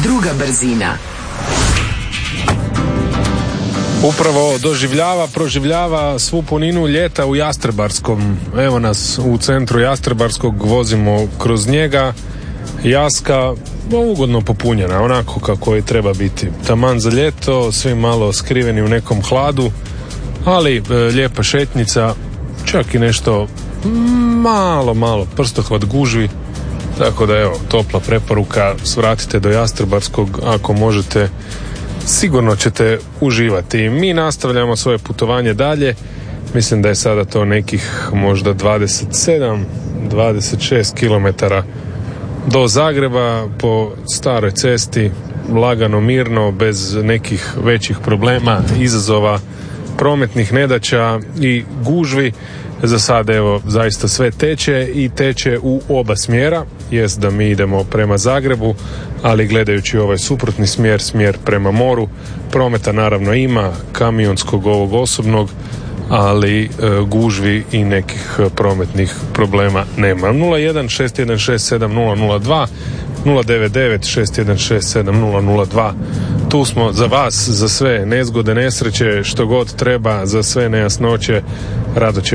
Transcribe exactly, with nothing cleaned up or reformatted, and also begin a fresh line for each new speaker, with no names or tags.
druga brzina.
Upravo doživljava, proživljava svu puninu ljeta u Jastrebarskom. Evo nas u centru Jastrebarskog, vozimo kroz njega. Jaska ugodno popunjena, onako kako i treba biti. Taman za ljeto, svi malo skriveni u nekom hladu, ali e, lijepa šetnica, čak i nešto malo, malo prstohvat gužvi. Tako da evo, topla preporuka, svratite do Jastrebarskog ako možete. Sigurno ćete uživati. Mi nastavljamo svoje putovanje dalje. Mislim da je sada to nekih možda dvadeset sedam dvadeset šest kilometara do Zagreba po staroj cesti, lagano, mirno, bez nekih većih problema, izazova, prometnih nedaća i gužvi. Za sad evo zaista sve teče i teče u oba smjera. Jest da mi idemo prema Zagrebu, ali gledajući ovaj suprotni smjer, smjer prema moru, prometa naravno ima, kamionskog, ovog osobnog, ali e, gužvi i nekih prometnih problema nema. nula jedan šest jedan šest sedam nula nula dva nula devet devet šest jedan šest sedam nula nula dva. Tu smo za vas, za sve nezgode, nesreće, što god treba, za sve nejasnoće, rado ćemo